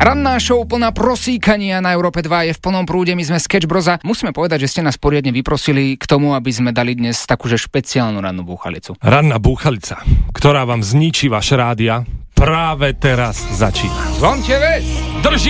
Ranná show plná prosíkania na Európe 2 je v plnom prúde, my sme Sketch Bros a musíme povedať, že ste nás poriadne vyprosili k tomu, aby sme dali dnes takúže špeciálnu rannú búchalicu. Ranná búchalica, ktorá vám zničí vaše rádia, práve teraz začína. Zvonte vec! Drží